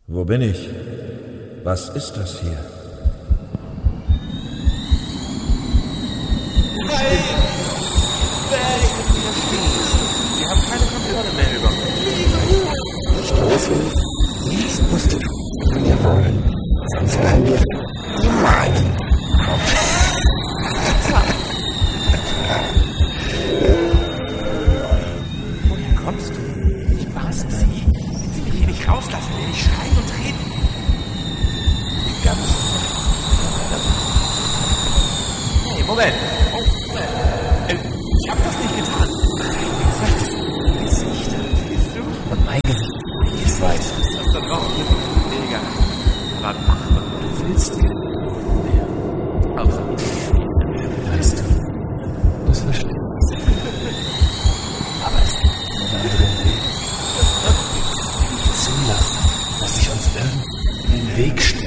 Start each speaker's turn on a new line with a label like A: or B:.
A: Wo bin ich? Was ist das hier?
B: Wir haben keine Kontrolle mehr über uns.
C: Nicht loslos. Jetzt musst du von dir wollen. Sonst werden wir niemals.
B: Woher kommst du? Ich war's sie. Wenn sie mich hier nicht rauslassen, werde ich schreien und treten. Die ganze Zeit. Hey, Moment. Oh, Moment. Ich hab das nicht getan. Mein Gesicht, siehst du?
C: Und mein Gesicht ist weiß.
B: Das da draußen ist mega. Aber mach mal, du willst mehr. Also,
C: Weißt du, das verstehe ich. Aber es gibt einen anderen Weg. Nicht zulassen, dass sich uns irgendein Weg stellt.